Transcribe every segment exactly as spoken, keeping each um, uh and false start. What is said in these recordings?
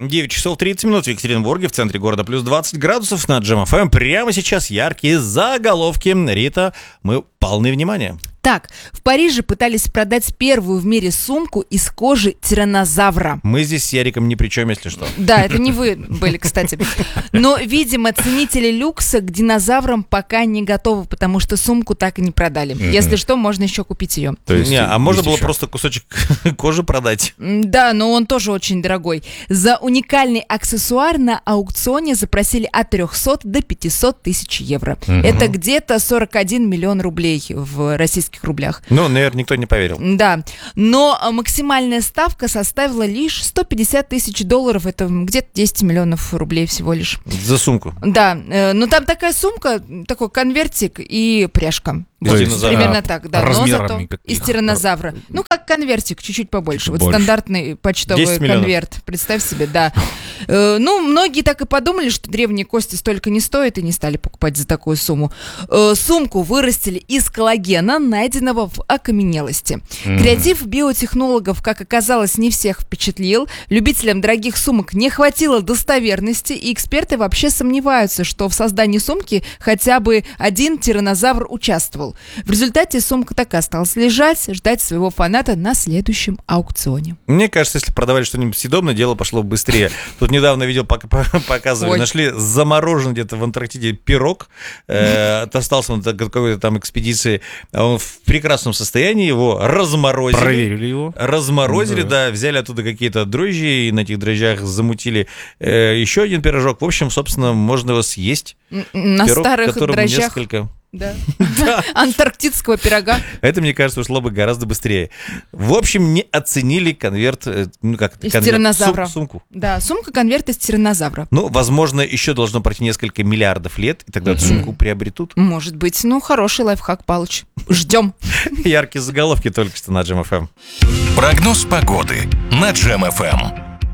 девять часов тридцать минут в Екатеринбурге, в центре города плюс двадцать градусов на Джем эф эм. Прямо сейчас яркие заголовки. Рита, мы полны внимания. Так, в Париже пытались продать первую в мире сумку из кожи тираннозавра. Мы здесь с Яриком ни при чем, если что. Да, это не вы были, кстати. Но, видимо, ценители люкса к динозаврам пока не готовы, потому что сумку так и не продали. Mm-hmm. Если что, можно еще купить ее. То есть, не, а можно было еще просто кусочек кожи продать? Да, но он тоже очень дорогой. За уникальный аксессуар на аукционе запросили от трехсот до пятисот тысяч евро. Mm-hmm. Это где-то сорок один миллион рублей в российских рублях. Ну, наверное, никто не поверил. Да, но максимальная ставка составила лишь сто пятьдесят тысяч долларов, это где-то десять миллионов рублей всего лишь. За сумку? Да, но там такая сумка, такой конвертик и пряжка. Вот, примерно так, да, но зато из тираннозавра. Ну, как конвертик, чуть-чуть побольше. Вот больше. Стандартный почтовый конверт, представь себе, да. Э, ну, многие так и подумали, что древние кости столько не стоят, и не стали покупать за такую сумму. Э, сумку вырастили из коллагена, найденного в окаменелости. Mm-hmm. Креатив биотехнологов, как оказалось, не всех впечатлил. Любителям дорогих сумок не хватило достоверности, и эксперты вообще сомневаются, что в создании сумки хотя бы один тираннозавр участвовал. В результате сумка так и осталась лежать, ждать своего фаната на следующем аукционе. Мне кажется, если продавали что-нибудь съедобное, дело пошло быстрее. Тут недавно видел, показывали, Ой. нашли замороженный где-то в Антарктиде пирог, э, остался он какой-то там экспедиции, он в прекрасном состоянии, его разморозили. Проверили его. Разморозили, да, да взяли оттуда какие-то дрожжи, и на этих дрожжах замутили э, еще один пирожок. В общем, собственно, можно его съесть. На Пирог, старых дрожжах. Несколько... Да. Антарктидского пирога. Это, мне кажется, ушло бы гораздо быстрее. В общем, не оценили конверт, ну как из конверт, тираннозавра. Сум, сумку. Да, сумка-конверт из тираннозавра. Ну, возможно, еще должно пройти несколько миллиардов лет, и тогда mm-hmm. эту сумку приобретут. Может быть. Ну, хороший лайфхак, Палыч. Ждем. Яркие заголовки только что на Джем эф эм. Прогноз погоды на Джем эф эм.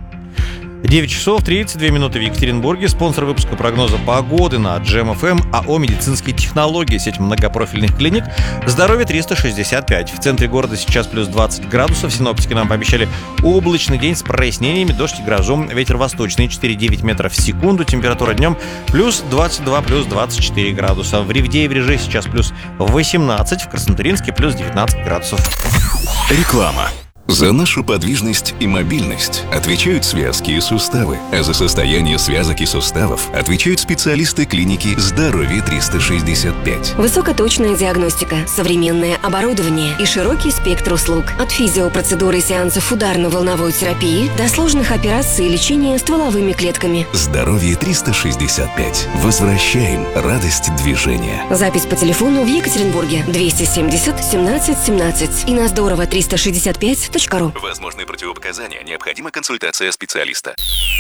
девять часов тридцать две минуты в Екатеринбурге. Спонсор выпуска прогноза погоды на Джем эф эм АО «Медицинские технологии», сеть многопрофильных клиник «Здоровье триста шестьдесят пять». В центре города сейчас плюс двадцать градусов. Синоптики нам пообещали облачный день с прояснениями, дождь и грозу. Ветер восточный четыре и девять метров в секунду. Температура днем плюс двадцать два, плюс двадцать четыре градуса. В Ревде и в Реже сейчас плюс восемнадцать. В Краснотуринске плюс девятнадцать градусов. Реклама. За нашу подвижность и мобильность отвечают связки и суставы, а за состояние связок и суставов отвечают специалисты клиники «Здоровье триста шестьдесят пять». Высокоточная диагностика, современное оборудование и широкий спектр услуг. От физиопроцедуры и сеансов ударно-волновой терапии до сложных операций и лечения стволовыми клетками. «Здоровье триста шестьдесят пять». Возвращаем радость движения. Запись по телефону в Екатеринбурге двести семьдесят семнадцать семнадцать и на здорово триста шестьдесят пять. Возможны противопоказания, необходима консультация специалиста.